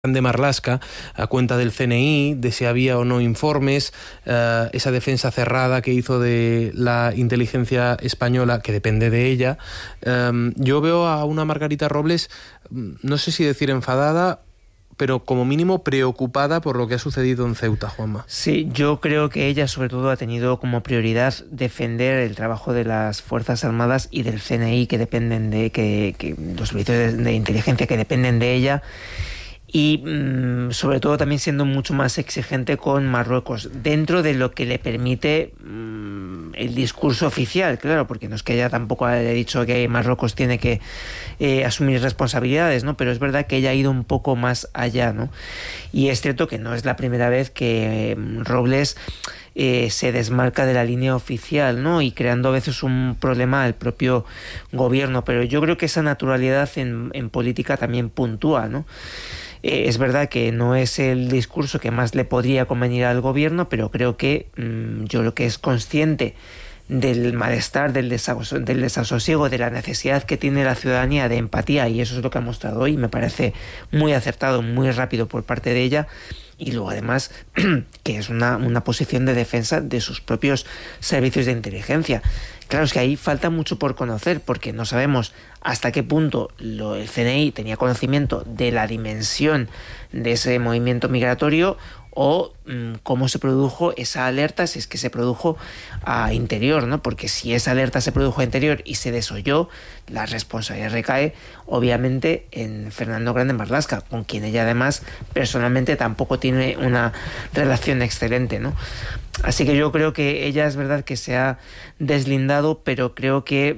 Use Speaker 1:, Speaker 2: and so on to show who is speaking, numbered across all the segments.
Speaker 1: de Marlaska a cuenta del CNI, de si había o no informes, esa defensa cerrada que hizo de la inteligencia española, que depende de ella. Yo veo a una Margarita Robles, no sé si decir enfadada, pero como mínimo preocupada por lo que ha sucedido en Ceuta, Juanma.
Speaker 2: Sí, yo creo que ella sobre todo ha tenido como prioridad defender el trabajo de las Fuerzas Armadas y del CNI, que dependen de que los servicios de inteligencia que dependen de ella. Y sobre todo también siendo mucho más exigente con Marruecos, dentro de lo que le permite el discurso oficial, claro, porque no es que ella tampoco haya dicho que Marruecos tiene que asumir responsabilidades, ¿no? Pero es verdad que ella ha ido un poco más allá, ¿no? Y es cierto que no es la primera vez que Robles se desmarca de la línea oficial, ¿no? Y creando a veces un problema al propio gobierno, pero yo creo que esa naturalidad en política también puntúa, ¿no? Es verdad que no es el discurso que más le podría convenir al gobierno, pero creo que yo creo que es consciente del malestar, del desasosiego, de la necesidad que tiene la ciudadanía de empatía, y eso es lo que ha mostrado hoy. Me parece muy acertado, muy rápido por parte de ella. Y luego además que es una posición de defensa de sus propios servicios de inteligencia. Claro, es que ahí falta mucho por conocer, porque no sabemos hasta qué punto el CNI tenía conocimiento de la dimensión de ese movimiento migratorio, o cómo se produjo esa alerta, si es que se produjo a interior, ¿no? Porque si esa alerta se produjo a interior y se desoyó, la responsabilidad recae obviamente en Fernando Grande Marlaska, con quien ella además personalmente tampoco tiene una relación excelente, ¿no? Así que yo creo que ella es verdad que se ha deslindado, pero creo que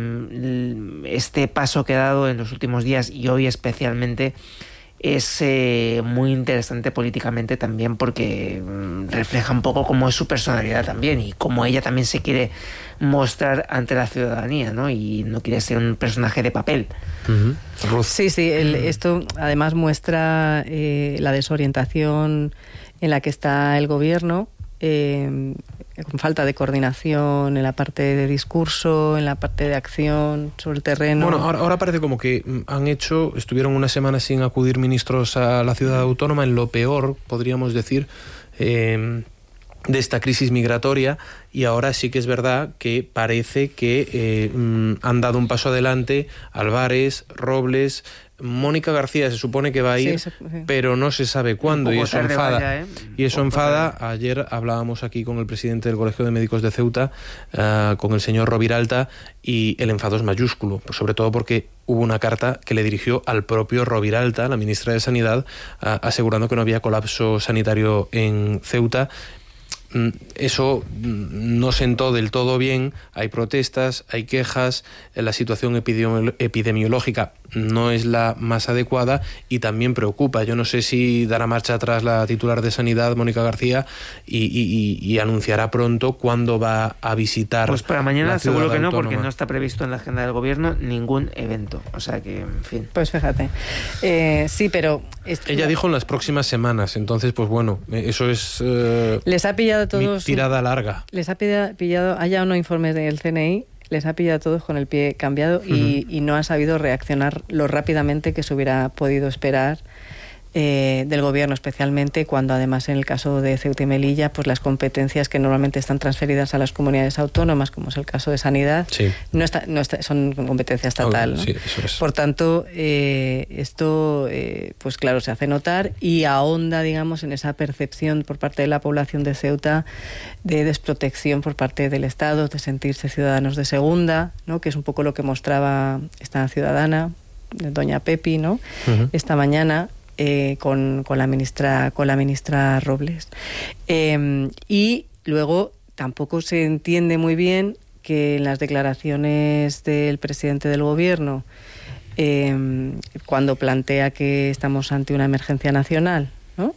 Speaker 2: este paso que ha dado en los últimos días, y hoy especialmente, es muy interesante políticamente también, porque refleja un poco cómo es su personalidad también y cómo ella también se quiere mostrar ante la ciudadanía, ¿no? Y no quiere ser un personaje de papel.
Speaker 1: Uh-huh.
Speaker 3: Sí, esto además muestra la desorientación en la que está el gobierno, con falta de coordinación en la parte de discurso, en la parte de acción sobre el terreno.
Speaker 1: Bueno, ahora parece como que estuvieron una semana sin acudir ministros a la ciudad autónoma, en lo peor, podríamos decir, de esta crisis migratoria, y ahora sí que es verdad que parece que han dado un paso adelante Álvarez, Robles, Mónica García se supone que va a ir, sí, pero no se sabe cuándo, y eso enfada. Vaya, y eso enfada. Ayer hablábamos aquí con el presidente del Colegio de Médicos de Ceuta, con el señor Roviralta, y el enfado es mayúsculo, sobre todo porque hubo una carta que le dirigió al propio Roviralta, la ministra de Sanidad, asegurando que no había colapso sanitario en Ceuta. Eso no sentó del todo bien, hay protestas, hay quejas, la situación epidemiológica no es la más adecuada y también preocupa. Yo no sé si dará marcha atrás la titular de Sanidad, Mónica García, y anunciará pronto cuándo va a visitar.
Speaker 2: Pues para mañana seguro que no,
Speaker 1: autónoma.
Speaker 2: porque no está previsto en la agenda del gobierno ningún evento. O sea que, en fin.
Speaker 3: Pues fíjate. Sí, pero...
Speaker 1: Ella dijo en las próximas semanas, entonces, pues bueno, eso es...
Speaker 3: les ha pillado a todos...
Speaker 1: tirada larga.
Speaker 3: Les ha pillado, haya o no informes del CNI, les ha pillado a todos con el pie cambiado, y no han sabido reaccionar lo rápidamente que se hubiera podido esperar del gobierno, especialmente cuando además en el caso de Ceuta y Melilla, pues las competencias que normalmente están transferidas a las comunidades autónomas, como es el caso de Sanidad,
Speaker 1: sí,
Speaker 3: son competencia estatal, ¿no?
Speaker 1: Sí, eso es.
Speaker 3: Por tanto, esto pues claro, se hace notar y ahonda, digamos, en esa percepción por parte de la población de Ceuta de desprotección por parte del Estado, de sentirse ciudadanos de segunda, ¿no? Que es un poco lo que mostraba esta ciudadana, doña Pepi, ¿no? Esta mañana, con la ministra Robles. Y luego tampoco se entiende muy bien que en las declaraciones del presidente del gobierno, cuando plantea que estamos ante una emergencia nacional, ¿no?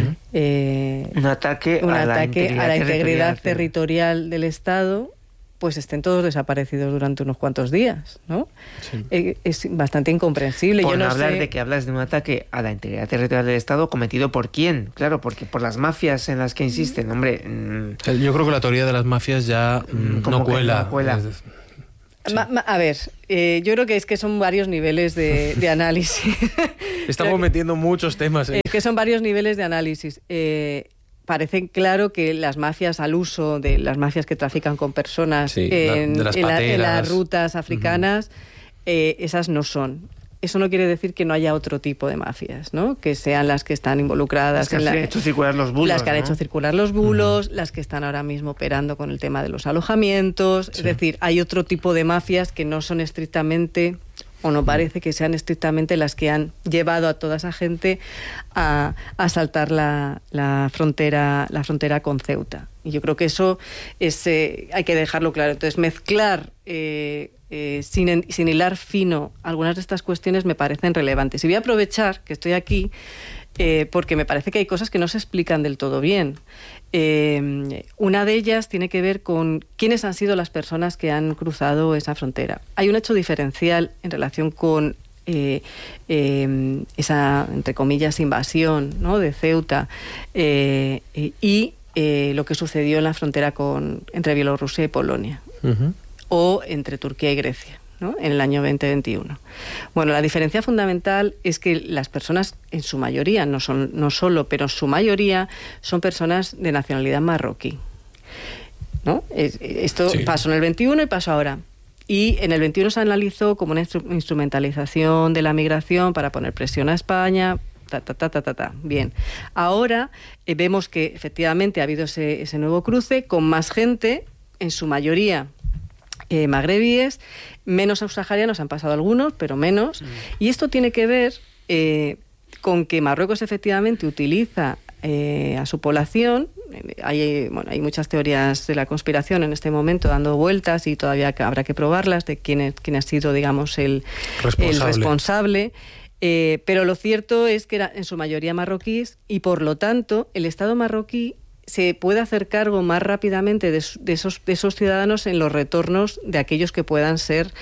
Speaker 2: Un ataque
Speaker 3: a la integridad territorial del Estado, pues estén todos desaparecidos durante unos cuantos días, ¿no? Sí. Es bastante incomprensible.
Speaker 2: Por
Speaker 3: Yo no
Speaker 2: hablar
Speaker 3: sé...
Speaker 2: de que hablas de un ataque a la integridad territorial del Estado, ¿cometido por quién? Claro, porque por las mafias en las que insisten, hombre...
Speaker 1: Yo creo que la teoría de las mafias ya no cuela. Sí.
Speaker 3: A ver, yo creo que es que son varios niveles de análisis.
Speaker 1: Estamos metiendo muchos temas.
Speaker 3: Que son varios niveles de análisis. Parece claro que las mafias al uso de las mafias que trafican con personas en las rutas africanas, esas no son. Eso no quiere decir que no haya otro tipo de mafias, ¿no? Que sean las que están involucradas.
Speaker 2: Las que han hecho circular los bulos.
Speaker 3: Las que han hecho circular los bulos, las que están ahora mismo operando con el tema de los alojamientos. Sí. Es decir, hay otro tipo de mafias que no son estrictamente, o no parece que sean estrictamente las que han llevado a toda esa gente a saltar la frontera con Ceuta. Y yo creo que eso es, hay que dejarlo claro. Entonces, mezclar sin hilar fino algunas de estas cuestiones me parecen relevantes. Y voy a aprovechar que estoy aquí porque me parece que hay cosas que no se explican del todo bien. Una de ellas tiene que ver con quiénes han sido las personas que han cruzado esa frontera. Hay un hecho diferencial en relación con esa, entre comillas, invasión, ¿no?, de Ceuta y lo que sucedió en la frontera entre Bielorrusia y Polonia. Uh-huh. O entre Turquía y Grecia, ¿no?, en el año 2021. Bueno, la diferencia fundamental es que las personas, en su mayoría, no solo, pero en su mayoría, son personas de nacionalidad marroquí, ¿no? Esto sí. Pasó en el 21 y pasó ahora. Y en el 21 se analizó como una instrumentalización de la migración para poner presión a España. Bien. Ahora vemos que efectivamente ha habido ese nuevo cruce con más gente, en su mayoría magrebíes, menos subsaharianos, han pasado algunos, pero menos. Y esto tiene que ver con que Marruecos efectivamente utiliza a su población. Hay muchas teorías de la conspiración en este momento dando vueltas y todavía habrá que probarlas de quién ha sido, digamos, el responsable. Pero lo cierto es que eran en su mayoría marroquíes y, por lo tanto, el Estado marroquí se puede hacer cargo más rápidamente de esos ciudadanos en los retornos de aquellos que puedan ser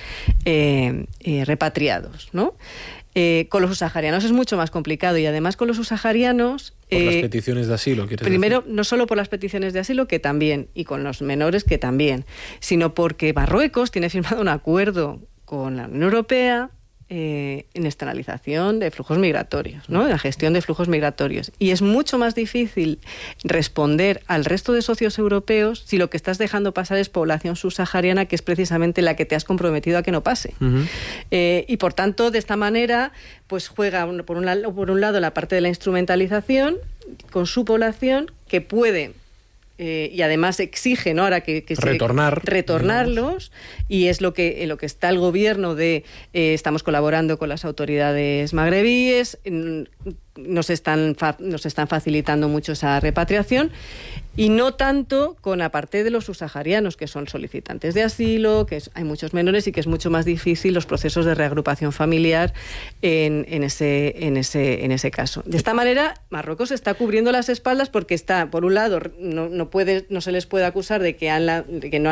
Speaker 3: repatriados, ¿no? Con los subsaharianos es mucho más complicado y además con los subsaharianos...
Speaker 1: Por las peticiones de asilo, ¿quieres decir?
Speaker 3: Primero, no solo por las peticiones de asilo, que también, y con los menores, que también, sino porque Marruecos tiene firmado un acuerdo con la Unión Europea en externalización de flujos migratorios, ¿no?, la gestión de flujos migratorios. Y es mucho más difícil responder al resto de socios europeos si lo que estás dejando pasar es población subsahariana, que es precisamente la que te has comprometido a que no pase. Uh-huh. Y por tanto, de esta manera, pues juega por un lado la parte de la instrumentalización con su población, que puede... y además exige, ¿no?, ahora que retornarlos, y es lo que está el gobierno de estamos colaborando con las autoridades magrebíes, nos están facilitando mucho esa repatriación, y no tanto con la parte de los subsaharianos, que son solicitantes de asilo, hay muchos menores y que es mucho más difícil los procesos de reagrupación familiar en ese caso. De esta manera, Marruecos está cubriendo las espaldas porque está, por un lado, no se les puede acusar de que no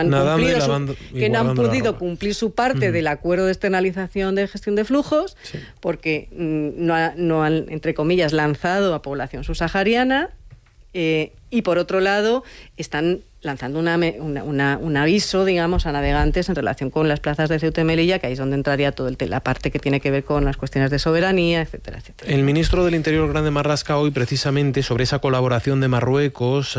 Speaker 3: han podido cumplir su parte del acuerdo de externalización de gestión de flujos, sí, porque no han, entre comillas, lanzado a población subsahariana. Y por otro lado están lanzando un aviso, digamos, a navegantes en relación con las plazas de Ceuta y Melilla, que ahí es donde entraría toda la parte que tiene que ver con las cuestiones de soberanía, etcétera, etcétera.
Speaker 1: El ministro del Interior, Grande Marlaska, hoy precisamente sobre esa colaboración de Marruecos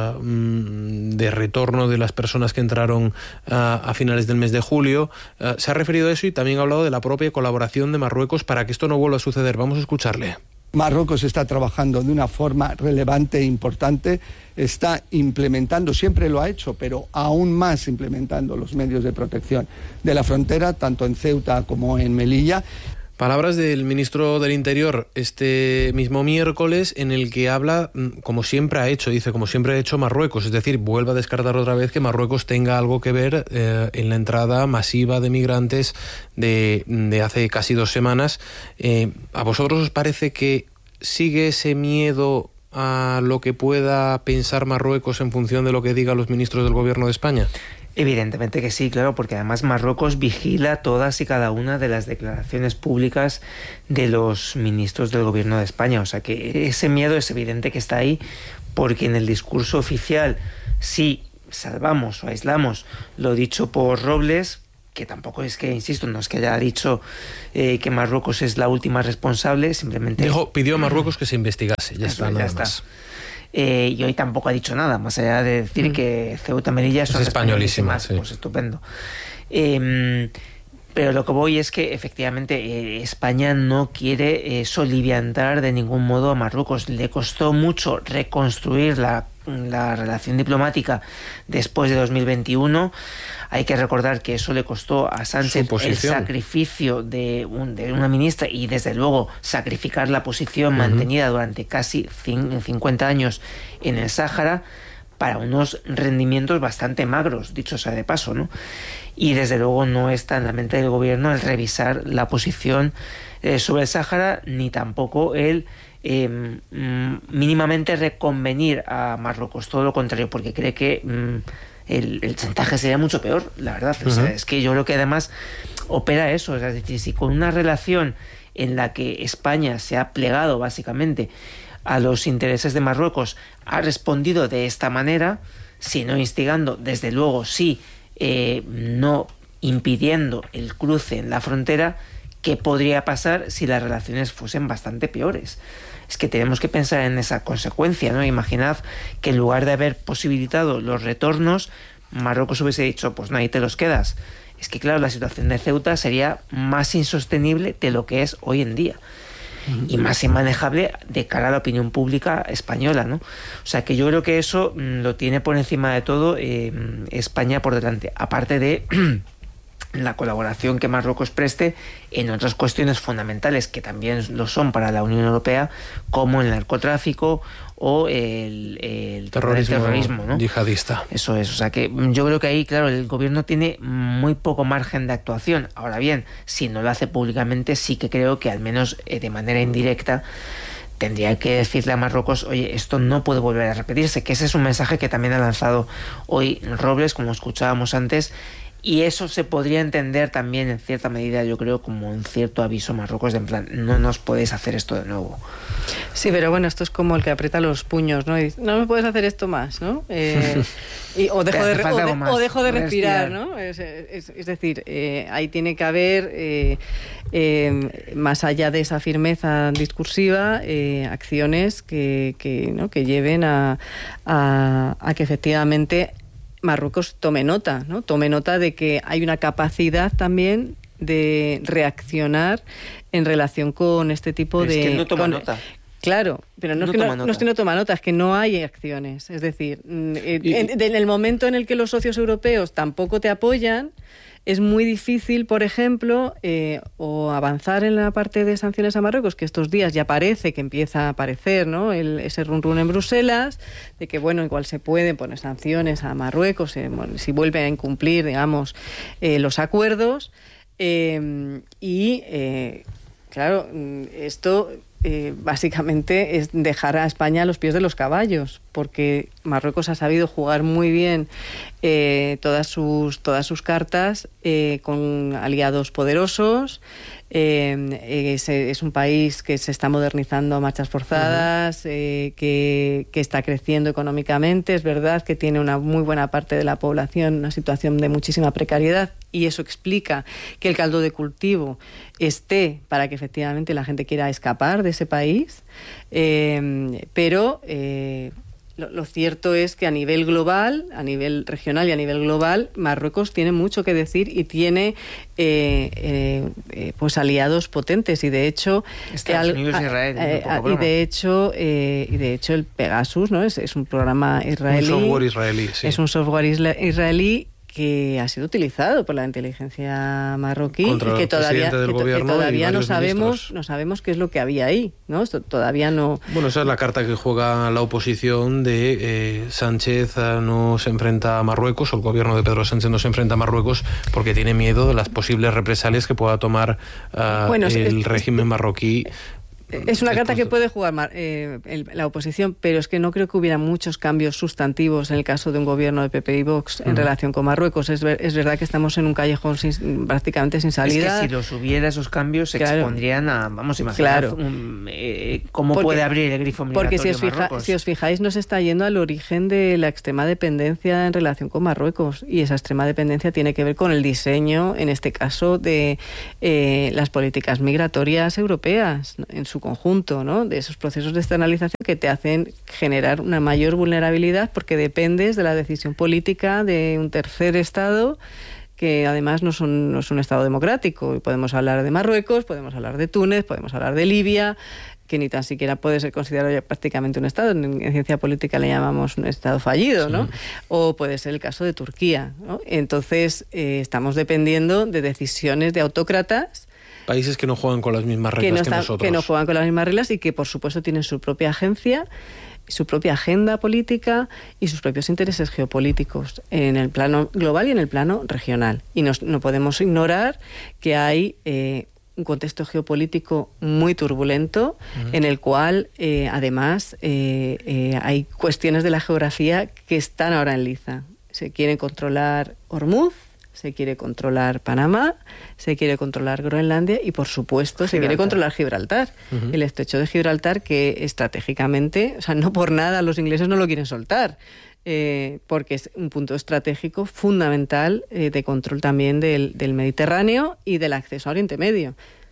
Speaker 1: de retorno de las personas que entraron a finales del mes de julio, se ha referido a eso y también ha hablado de la propia colaboración de Marruecos para que esto no vuelva a suceder. Vamos a escucharle.
Speaker 4: Marruecos está trabajando de una forma relevante e importante, está implementando, siempre lo ha hecho, pero aún más implementando los medios de protección de la frontera, tanto en Ceuta como en Melilla.
Speaker 1: Palabras del ministro del Interior este mismo miércoles, en el que habla, como siempre ha hecho, dice, como siempre ha hecho Marruecos, es decir, vuelve a descartar otra vez que Marruecos tenga algo que ver en la entrada masiva de migrantes de hace casi 2 semanas. ¿A vosotros os parece que sigue ese miedo a lo que pueda pensar Marruecos en función de lo que digan los ministros del gobierno de España?
Speaker 2: Evidentemente que sí, claro, porque además Marruecos vigila todas y cada una de las declaraciones públicas de los ministros del gobierno de España. O sea que ese miedo es evidente que está ahí, porque en el discurso oficial, si salvamos o aislamos lo dicho por Robles, que tampoco es que, insisto, no es que haya dicho que Marruecos es la última responsable, simplemente...
Speaker 1: Pidió a Marruecos que se investigase, ya está, nada más.
Speaker 2: Y hoy tampoco ha dicho nada, más allá de decir que Ceuta y Melilla son
Speaker 1: españolísimas. Sí.
Speaker 2: Pues estupendo. Pero lo que voy es que efectivamente España no quiere soliviantar de ningún modo a Marruecos. Le costó mucho reconstruir la relación diplomática después de 2021. Hay que recordar que eso le costó a Sánchez el sacrificio de una ministra y desde luego sacrificar la posición mantenida durante casi 50 años en el Sáhara para unos rendimientos bastante magros, dicho sea de paso, ¿no? Y desde luego no está en la mente del gobierno el revisar la posición sobre el Sáhara, ni tampoco el mínimamente reconvenir a Marruecos, todo lo contrario, porque cree que el chantaje sería mucho peor, la verdad. O sea, es que yo creo que además opera eso, o sea, es decir, si con una relación en la que España se ha plegado básicamente a los intereses de Marruecos ha respondido de esta manera, si no instigando, desde luego sí, no impidiendo el cruce en la frontera, ¿qué podría pasar si las relaciones fuesen bastante peores? Es que tenemos que pensar en esa consecuencia, ¿no? Imaginad que en lugar de haber posibilitado los retornos, Marruecos hubiese dicho, pues no, ahí te los quedas. Es que claro, la situación de Ceuta sería más insostenible de lo que es hoy en día. Y más inmanejable de cara a la opinión pública española, ¿no? O sea que yo creo que eso lo tiene por encima de todo España por delante, aparte de la colaboración que Marruecos preste en otras cuestiones fundamentales que también lo son para la Unión Europea, como el narcotráfico o el terrorismo, ¿no?
Speaker 1: Yihadista.
Speaker 2: Eso es, o sea que yo creo que ahí, claro, el gobierno tiene muy poco margen de actuación. Ahora bien, si no lo hace públicamente, sí que creo que al menos de manera indirecta tendría que decirle a Marruecos, oye, esto no puede volver a repetirse, que ese es un mensaje que también ha lanzado hoy Robles, como escuchábamos antes. Y eso se podría entender también en cierta medida, yo creo, como un cierto aviso a Marruecos de en plan, no nos podéis hacer esto de nuevo.
Speaker 3: Sí, pero bueno, esto es como el que aprieta los puños, ¿no? Y dice, no me puedes hacer esto más, ¿no? O dejo de respirar, ¿no? Es decir, ahí tiene que haber, más allá de esa firmeza discursiva, acciones que lleven a que efectivamente Marruecos tome nota, ¿no? Tome nota de que hay una capacidad también de reaccionar en relación con este tipo de...
Speaker 2: Es que no toma nota.
Speaker 3: Claro, pero no es que no toma nota, es que no hay acciones. Es decir, en el momento en el que los socios europeos tampoco te apoyan, es muy difícil, por ejemplo, o avanzar en la parte de sanciones a Marruecos, que estos días ya parece que empieza a aparecer, ¿no? Ese run en Bruselas, de que, bueno, igual se pueden poner sanciones a Marruecos si vuelven a incumplir, digamos, los acuerdos. Claro, esto básicamente es dejar a España a los pies de los caballos, porque Marruecos ha sabido jugar muy bien todas sus cartas con aliados poderosos. Es un país que se está modernizando a marchas forzadas, que está creciendo económicamente. Es verdad que tiene una muy buena parte de la población en una situación de muchísima precariedad, y eso explica que el caldo de cultivo esté para que efectivamente la gente quiera escapar de ese país, pero lo cierto es que a nivel global, a nivel regional y a nivel global, Marruecos tiene mucho que decir y tiene pues aliados potentes, y de hecho
Speaker 2: Estados Unidos y Israel,
Speaker 3: y de hecho el Pegasus, ¿no? es un programa israelí,
Speaker 1: un software israelí, sí.
Speaker 3: Es un software israelí que ha sido utilizado por la inteligencia marroquí
Speaker 1: contra
Speaker 3: y que todavía no sabemos qué es lo que había ahí, ¿no? Esto todavía no...
Speaker 1: Bueno, esa es la carta que juega la oposición de Sánchez no se enfrenta a Marruecos, o el gobierno de Pedro Sánchez no se enfrenta a Marruecos porque tiene miedo de las posibles represalias que pueda tomar el régimen marroquí
Speaker 3: Es una carta que puede jugar la oposición, pero es que no creo que hubiera muchos cambios sustantivos en el caso de un gobierno de PP y Vox en relación con Marruecos. Es verdad que estamos en un callejón prácticamente sin salida.
Speaker 2: Es que si los hubiera, esos cambios se expondrían a, vamos a imaginar, cómo puede abrir el grifo migratorio.
Speaker 3: Porque si os fijáis, nos está yendo al origen de la extrema dependencia en relación con Marruecos, y esa extrema dependencia tiene que ver con el diseño, en este caso, de las políticas migratorias europeas en su conjunto, ¿no? De esos procesos de externalización que te hacen generar una mayor vulnerabilidad porque dependes de la decisión política de un tercer Estado que además no es un Estado democrático. Y podemos hablar de Marruecos, podemos hablar de Túnez, podemos hablar de Libia, que ni tan siquiera puede ser considerado ya prácticamente un Estado. En ciencia política le llamamos un Estado fallido, ¿no? Sí. O puede ser el caso de Turquía, ¿no? Entonces, estamos dependiendo de decisiones de autócratas.
Speaker 1: Países que no juegan con las mismas reglas que nosotros.
Speaker 3: Que no juegan con las mismas reglas y que, por supuesto, tienen su propia agencia, su propia agenda política y sus propios intereses geopolíticos en el plano global y en el plano regional. Y no podemos ignorar que hay un contexto geopolítico muy turbulento, en el cual, además, hay cuestiones de la geografía que están ahora en liza. Se quiere controlar Hormuz, se quiere controlar Panamá, se quiere controlar Groenlandia y, por supuesto, se quiere controlar Gibraltar. El estrecho de Gibraltar, que estratégicamente, o sea, no por nada los ingleses no lo quieren soltar, porque es un punto estratégico fundamental de control también del Mediterráneo y del acceso a Oriente Medio.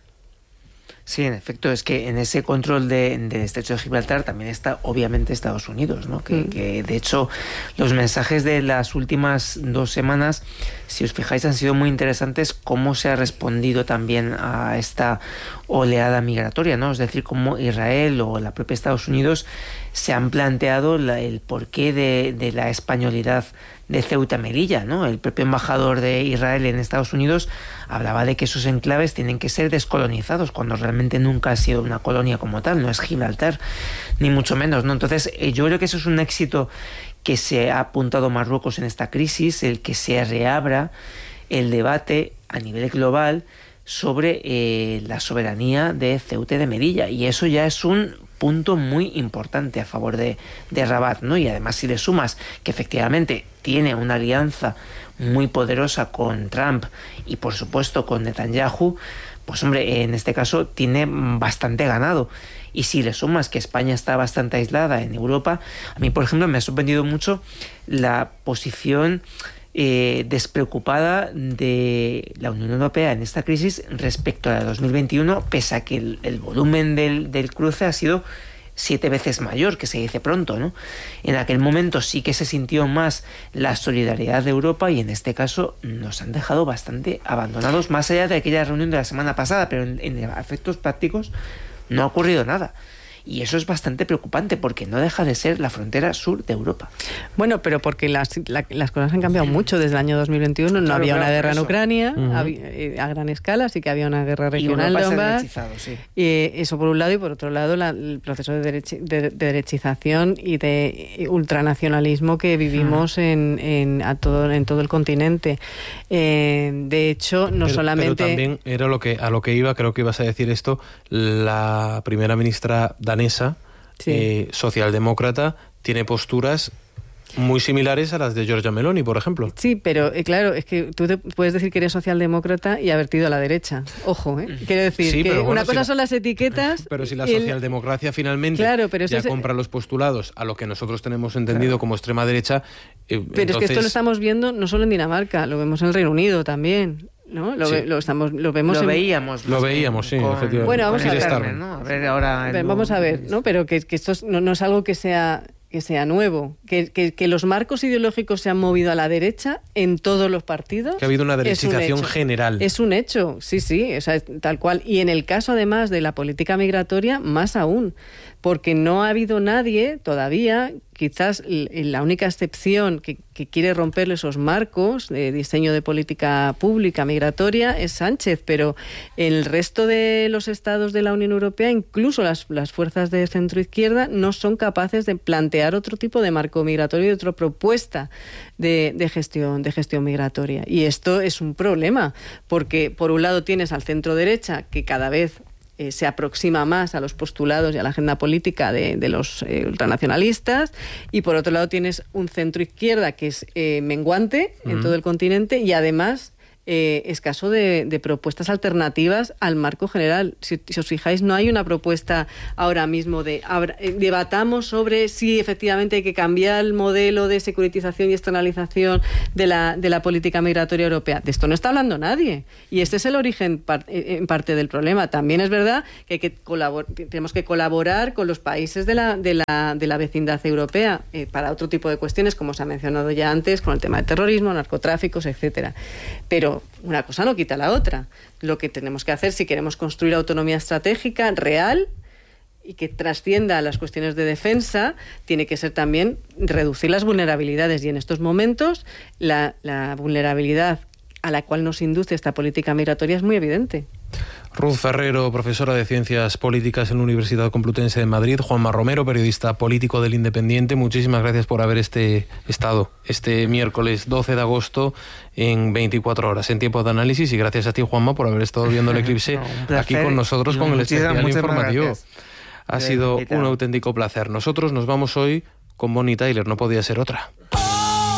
Speaker 2: Sí, en efecto, es que en ese control del estrecho de Gibraltar también está obviamente Estados Unidos, ¿no? Que de hecho los mensajes de las últimas 2 semanas, si os fijáis, han sido muy interesantes cómo se ha respondido también a esta oleada migratoria, ¿no? Es decir, cómo Israel o la propia Estados Unidos se han planteado el porqué de la españolidad de Ceuta y Melilla, ¿no? El propio embajador de Israel en Estados Unidos hablaba de que esos enclaves tienen que ser descolonizados, cuando realmente nunca ha sido una colonia como tal, no es Gibraltar, ni mucho menos, ¿no? Entonces, yo creo que eso es un éxito que se ha apuntado Marruecos en esta crisis, el que se reabra el debate a nivel global sobre la soberanía de Ceuta y de Melilla, y eso ya es un punto muy importante a favor de Rabat, ¿no? Y además, si le sumas que efectivamente tiene una alianza muy poderosa con Trump y por supuesto con Netanyahu, pues hombre, en este caso tiene bastante ganado. Y si le sumas que España está bastante aislada en Europa, a mí, por ejemplo, me ha sorprendido mucho la posición despreocupada de la Unión Europea en esta crisis respecto a la de 2021, pese a que el volumen del cruce ha sido 7 veces mayor, que se dice pronto, ¿no? En aquel momento sí que se sintió más la solidaridad de Europa, y en este caso nos han dejado bastante abandonados, más allá de aquella reunión de la semana pasada, pero en efectos prácticos no ha ocurrido nada. Y eso es bastante preocupante, porque no deja de ser la frontera sur de Europa.
Speaker 3: Bueno, pero porque las cosas han cambiado mucho desde el año 2021. No había una guerra en Ucrania a gran escala, sí que había una guerra regional.
Speaker 2: Y Europa se ha
Speaker 3: sí. Eso por un lado, y por otro lado el proceso de derechización y de ultranacionalismo que vivimos en todo el continente. De hecho, solamente...
Speaker 1: Pero también era a lo que iba, creo que ibas a decir esto, la primera ministra danesa, socialdemócrata, tiene posturas muy similares a las de Giorgia Meloni, por ejemplo.
Speaker 3: Sí, pero claro, es que tú puedes decir que eres socialdemócrata y haber tido a la derecha. Ojo, Quiero decir que bueno, una cosa son las etiquetas...
Speaker 1: Pero si la socialdemocracia finalmente ya compra los postulados a lo que nosotros tenemos entendido como extrema derecha...
Speaker 3: Pero entonces... es que esto lo estamos viendo no solo en Dinamarca, lo vemos en el Reino Unido también, ¿no? Lo
Speaker 2: veíamos,
Speaker 1: sí, efectivamente.
Speaker 3: Bueno, vamos a ver,
Speaker 2: ¿no? A ver ahora...
Speaker 3: Vamos a ver, ¿no? Pero que esto no es algo que sea nuevo, que los marcos ideológicos se han movido a la derecha en todos los partidos.
Speaker 1: Que ha habido una derechización general.
Speaker 3: Es un hecho, sí, o sea, tal cual. Y en el caso, además, de la política migratoria, más aún, porque no ha habido nadie todavía, quizás la única excepción que quiere romper esos marcos de diseño de política pública migratoria es Sánchez, pero el resto de los estados de la Unión Europea, incluso las fuerzas de centro-izquierda, no son capaces de plantear otro tipo de marco migratorio y otra propuesta de gestión migratoria. Y esto es un problema, porque por un lado tienes al centro-derecha, que cada vez se aproxima más a los postulados y a la agenda política de los ultranacionalistas, y por otro lado tienes un centro izquierda que es menguante en todo el continente y además escaso de propuestas alternativas al marco general. Si os fijáis, no hay una propuesta ahora mismo debatamos sobre si efectivamente hay que cambiar el modelo de securitización y externalización de la política migratoria europea. De esto no está hablando nadie, y este es el origen en parte del problema. También es verdad que tenemos que colaborar con los países de la vecindad europea para otro tipo de cuestiones, como se ha mencionado ya antes, con el tema de terrorismo, narcotráficos, etcétera. Pero una cosa no quita la otra. Lo que tenemos que hacer, si queremos construir autonomía estratégica real y que trascienda a las cuestiones de defensa, tiene que ser también reducir las vulnerabilidades. Y en estos momentos la vulnerabilidad a la cual nos induce esta política migratoria es muy evidente.
Speaker 1: Ruth Ferrero, profesora de Ciencias Políticas en la Universidad Complutense de Madrid. Juanma Romero, periodista político del Independiente. Muchísimas gracias por haber estado este miércoles 12 de agosto en 24 horas en Tiempo de Análisis, y gracias a ti, Juanma, por haber estado viendo el eclipse aquí con nosotros con el especial informativo. Ha sido un auténtico placer. Nosotros nos vamos hoy con Bonnie Tyler, no podía ser otra.